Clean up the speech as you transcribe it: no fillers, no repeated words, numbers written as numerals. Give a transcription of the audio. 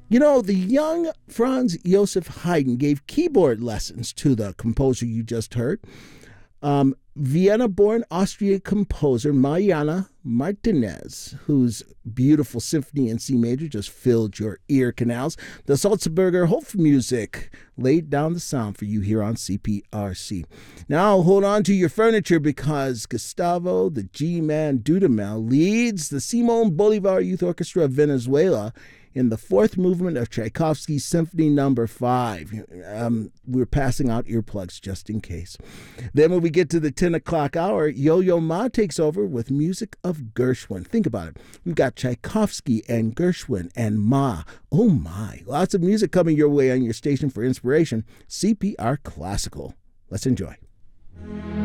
You know, the young Franz Joseph Haydn gave keyboard lessons to the composer you just heard. Vienna born Austrian composer Mariana Martinez, whose beautiful symphony in C major just filled your ear canals. The Salzburger Hofmusik laid down the sound for you here on CPRC. Now hold on to your furniture because Gustavo, the G-Man Dudamel, leads the Simon Bolivar Youth Orchestra of Venezuela in the fourth movement of Tchaikovsky's Symphony No. 5. We're passing out earplugs just in case. Then when we get to the 10 o'clock hour, Yo-Yo Ma takes over with music of Gershwin. Think about it. We've got Tchaikovsky and Gershwin and Ma. Oh my. Lots of music coming your way on your station for inspiration. CPR Classical. Let's enjoy.